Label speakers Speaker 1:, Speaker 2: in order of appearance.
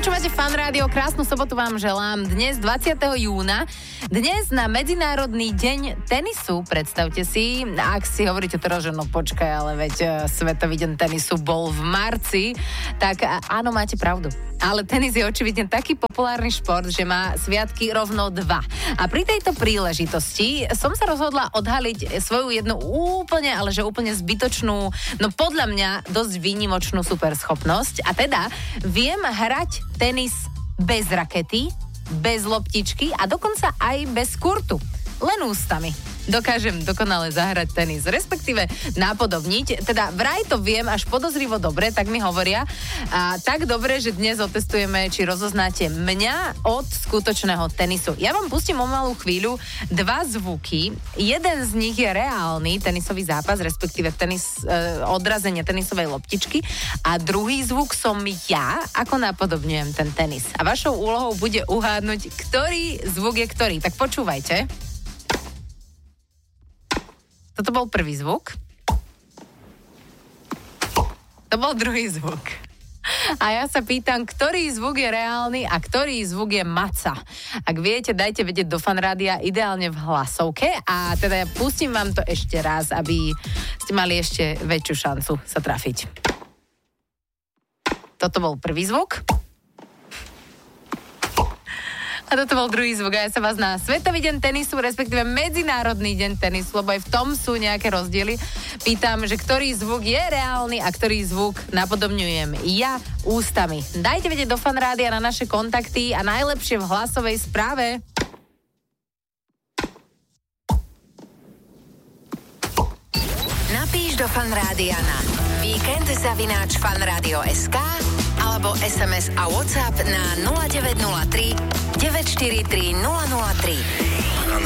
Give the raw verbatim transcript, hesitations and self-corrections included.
Speaker 1: Počúvate Fan Rádio, krásnu sobotu vám želám. Dnes dvadsiateho júna, dnes na Medzinárodný deň tenisu, predstavte si, ak si hovoríte teraz, že no počkaj, ale veď Svetový deň tenisu bol v marci, tak áno, máte pravdu. Ale tenis je očividne taký populárny šport, že má sviatky rovno dva. A pri tejto príležitosti som sa rozhodla odhaliť svoju jednu úplne, ale že úplne zbytočnú, no podľa mňa dosť výnimočnú superschopnosť. A teda viem hrať tenis bez rakety, bez loptičky a dokonca aj bez kurtu. Len ústami. Dokážem dokonale zahrať tenis, respektíve napodobniť. Teda vraj to viem až podozrivo dobre, tak mi hovoria. A tak dobre, že dnes otestujeme, či rozoznáte mňa od skutočného tenisu. Ja vám pustím o malú chvíľu dva zvuky. Jeden z nich je reálny tenisový zápas, respektíve tenis, eh, odrazenie tenisovej loptičky. A druhý zvuk som ja, ako napodobňujem ten tenis. A vašou úlohou bude uhádnuť, ktorý zvuk je ktorý. Tak počúvajte. Toto bol prvý zvuk. To bol druhý zvuk. A ja sa pýtam, ktorý zvuk je reálny a ktorý zvuk je maca. Ak viete, dajte vedieť do Fan Rádia, ideálne v hlasovke. A teda ja pustím vám to ešte raz, aby ste mali ešte väčšiu šancu sa trafiť. Toto bol prvý zvuk. A toto bol druhý zvuk. A ja sa vás na Svetový deň tenisu, respektíve Medzinárodný deň tenisu, lebo aj v tom sú nejaké rozdiely, pýtam, že ktorý zvuk je reálny a ktorý zvuk napodobňujem ja ústami. Dajte vedieť do Fan Rádia na naše kontakty a najlepšie v hlasovej správe.
Speaker 2: Napíš do Fan Rádia na víkend zavináč fanradio bodka es ká alebo es em es a WhatsApp na nula deväť nula tri deväť štyri tri nula nula tri.